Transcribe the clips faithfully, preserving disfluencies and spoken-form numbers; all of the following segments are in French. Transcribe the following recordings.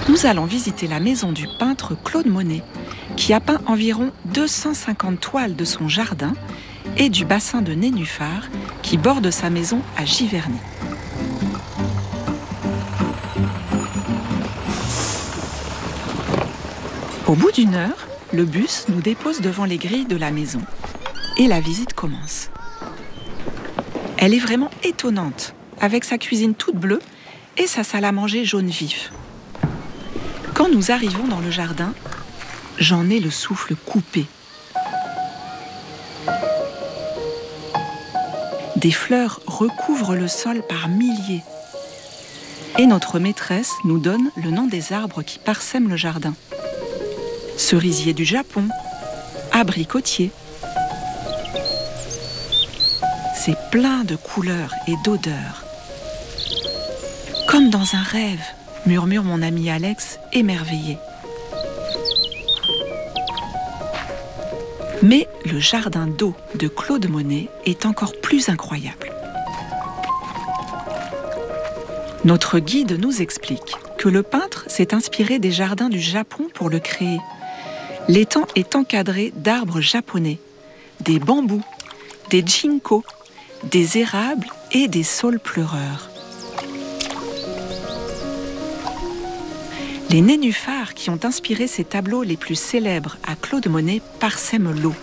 Nous allons visiter la maison du peintre Claude Monet, qui a peint environ deux cent cinquante toiles de son jardin et du bassin de nénuphars qui borde sa maison à Giverny. Au bout d'une heure, le bus nous dépose devant les grilles de la maison et la visite commence. Elle est vraiment étonnante, avec sa cuisine toute bleue et sa salle à manger jaune vif. Quand nous arrivons dans le jardin, j'en ai le souffle coupé. Des fleurs recouvrent le sol par milliers. Et notre maîtresse nous donne le nom des arbres qui parsèment le jardin. Cerisier du Japon, abricotier. C'est plein de couleurs et d'odeurs. Comme dans un rêve, murmure mon ami Alex, émerveillé. Mais le jardin d'eau de Claude Monet est encore plus incroyable. Notre guide nous explique que le peintre s'est inspiré des jardins du Japon pour le créer. L'étang est encadré d'arbres japonais, des bambous, des ginkgos, des érables et des saules pleureurs. Les nénuphars qui ont inspiré ces tableaux les plus célèbres à Claude Monet parsèment l'eau.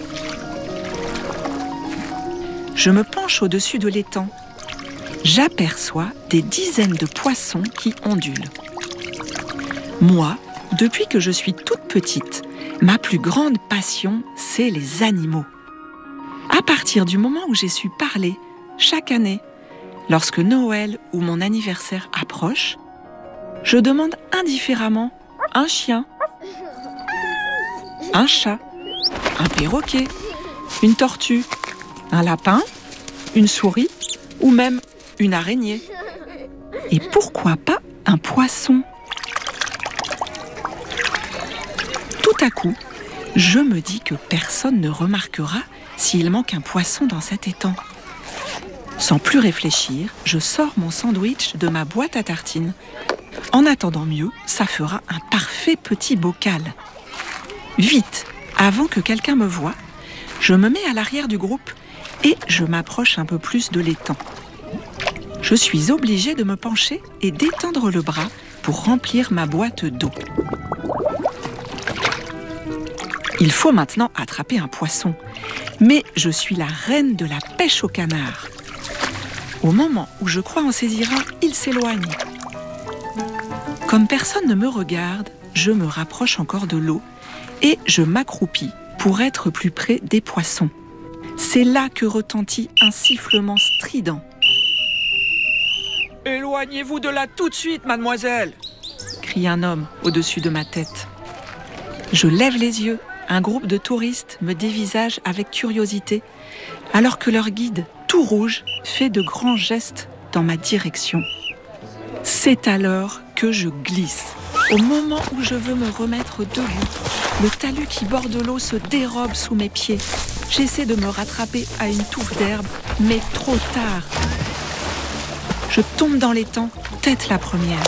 Je me penche au-dessus de l'étang. J'aperçois des dizaines de poissons qui ondulent. Moi, depuis que je suis toute petite, ma plus grande passion, c'est les animaux. À partir du moment où j'ai su parler, chaque année, lorsque Noël ou mon anniversaire approche, je demande indifféremment un chien, un chat, un perroquet, une tortue, un lapin, une souris ou même une araignée. Et pourquoi pas un poisson ? Tout à coup, je me dis que personne ne remarquera s'il manque un poisson dans cet étang. Sans plus réfléchir, je sors mon sandwich de ma boîte à tartines. En attendant mieux, ça fera un parfait petit bocal. Vite, avant que quelqu'un me voie, je me mets à l'arrière du groupe et je m'approche un peu plus de l'étang. Je suis obligée de me pencher et d'étendre le bras pour remplir ma boîte d'eau. Il faut maintenant attraper un poisson, mais je suis la reine de la pêche au canard. Au moment où je crois en saisir un, il s'éloigne. Comme personne ne me regarde, je me rapproche encore de l'eau et je m'accroupis pour être plus près des poissons. C'est là que retentit un sifflement strident. « Éloignez-vous de là tout de suite, mademoiselle !» crie un homme au-dessus de ma tête. Je lève les yeux, un groupe de touristes me dévisage avec curiosité, alors que leur guide, tout rouge, fait de grands gestes dans ma direction. C'est alors que je glisse. Au moment où je veux me remettre debout, le talus qui borde l'eau se dérobe sous mes pieds. J'essaie de me rattraper à une touffe d'herbe, mais trop tard. Je tombe dans l'étang, tête la première.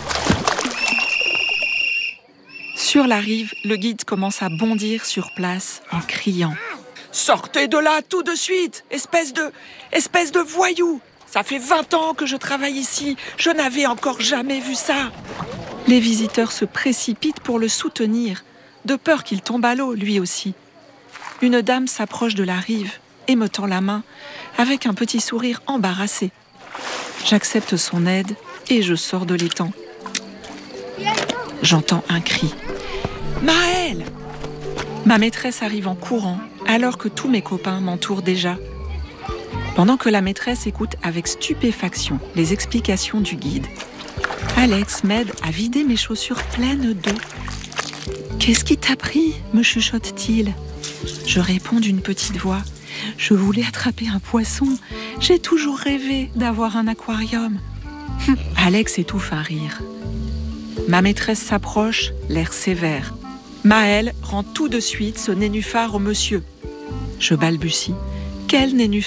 Sur la rive, le guide commence à bondir sur place en criant « Sortez de là tout de suite, espèce de, espèce de voyou ! Ça fait vingt ans que je travaille ici, je n'avais encore jamais vu ça !» Les visiteurs se précipitent pour le soutenir, de peur qu'il tombe à l'eau, lui aussi. Une dame s'approche de la rive et me tend la main, avec un petit sourire embarrassé. J'accepte son aide et je sors de l'étang. J'entends un cri. « Maëlle !» Ma maîtresse arrive en courant, alors que tous mes copains m'entourent déjà. Pendant que la maîtresse écoute avec stupéfaction les explications du guide, Alex m'aide à vider mes chaussures pleines d'eau. « Qu'est-ce qui t'a pris ?» me chuchote-t-il. Je réponds d'une petite voix. « Je voulais attraper un poisson. J'ai toujours rêvé d'avoir un aquarium. » Alex étouffe un rire. Ma maîtresse s'approche, l'air sévère. Maëlle rend tout de suite ce nénuphar au monsieur. Je balbutie. « Quel nénuphar ?»«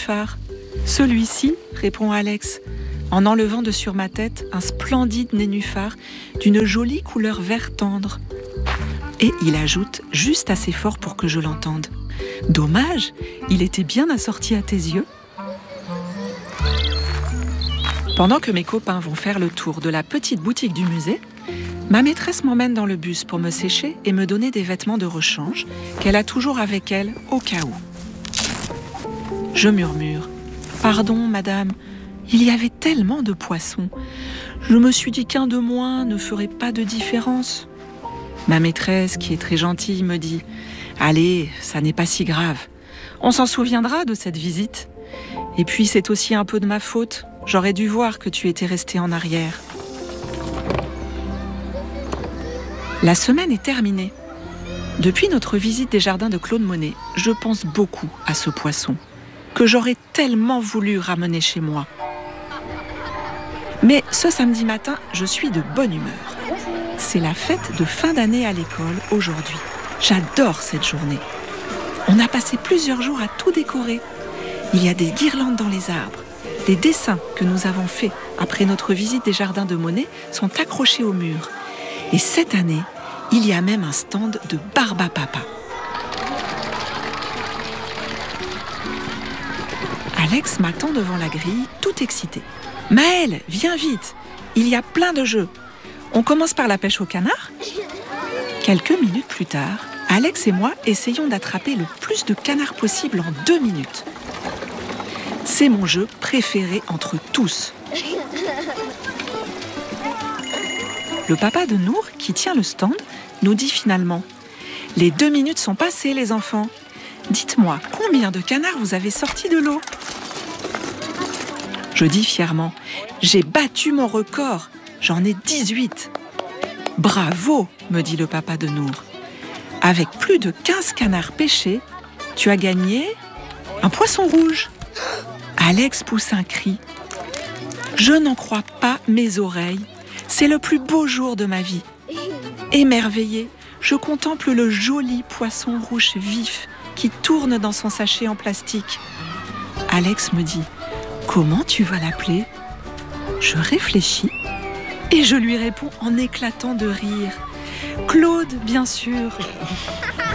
Celui-ci, répond Alex, en enlevant de sur ma tête un splendide nénuphar d'une jolie couleur vert tendre. Et il ajoute juste assez fort pour que je l'entende. Dommage, il était bien assorti à tes yeux. Pendant que mes copains vont faire le tour de la petite boutique du musée, ma maîtresse m'emmène dans le bus pour me sécher et me donner des vêtements de rechange qu'elle a toujours avec elle au cas où. Je murmure « Pardon, madame, il y avait tellement de poissons. Je me suis dit qu'un de moins ne ferait pas de différence. » Ma maîtresse, qui est très gentille, me dit « Allez, ça n'est pas si grave. On s'en souviendra de cette visite. Et puis c'est aussi un peu de ma faute. J'aurais dû voir que tu étais resté en arrière. » La semaine est terminée. Depuis notre visite des jardins de Claude Monet, je pense beaucoup à ce poisson que j'aurais tellement voulu ramener chez moi. Mais ce samedi matin, je suis de bonne humeur. C'est la fête de fin d'année à l'école aujourd'hui. J'adore cette journée. On a passé plusieurs jours à tout décorer. Il y a des guirlandes dans les arbres. Les dessins que nous avons faits après notre visite des jardins de Monet sont accrochés au mur. Et cette année, il y a même un stand de Barbapapa. Alex m'attend devant la grille, tout excité. « Maëlle, viens vite, il y a plein de jeux. On commence par la pêche au canard ?» Quelques minutes plus tard, Alex et moi essayons d'attraper le plus de canards possible en deux minutes. C'est mon jeu préféré entre tous. Le papa de Nour, qui tient le stand, nous dit finalement « Les deux minutes sont passées, les enfants. Dites-moi, combien de canards vous avez sortis de l'eau ?» Je dis fièrement « J'ai battu mon record, j'en ai dix-huit. » « Bravo, me dit le papa de Nour. Avec plus de quinze canards pêchés, tu as gagné un poisson rouge. » Alex pousse un cri. Je n'en crois pas mes oreilles. C'est le plus beau jour de ma vie. Émerveillée, je contemple le joli poisson rouge vif qui tourne dans son sachet en plastique. Alex me dit « Comment tu vas l'appeler ?» Je réfléchis et je lui réponds en éclatant de rire. « Claude, bien sûr !»